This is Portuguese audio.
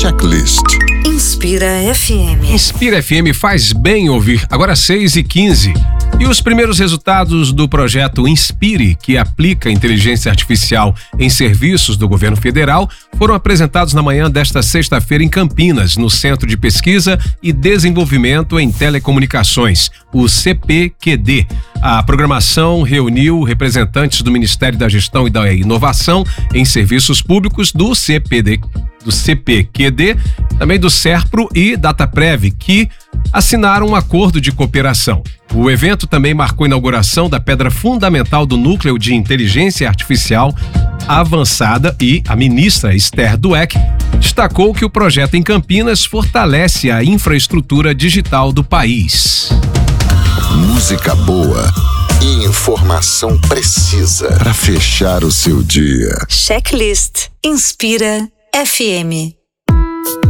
Checklist. Inspira FM. Inspira FM faz bem ouvir. Agora 6h15. E os primeiros resultados do projeto Inspire, que aplica inteligência artificial em serviços do governo federal, foram apresentados na manhã desta sexta-feira em Campinas, no Centro de Pesquisa e Desenvolvimento em Telecomunicações, o CPQD. A programação reuniu representantes do Ministério da Gestão e da Inovação em Serviços Públicos, do CPQD, também do SERPRO e Dataprev, que assinaram um acordo de cooperação. O evento também marcou a inauguração da pedra fundamental do Núcleo de Inteligência Artificial Avançada e a ministra Esther Dweck destacou que o projeto em Campinas fortalece a infraestrutura digital do país. Música boa e informação precisa para fechar o seu dia. Checklist Inspira FM.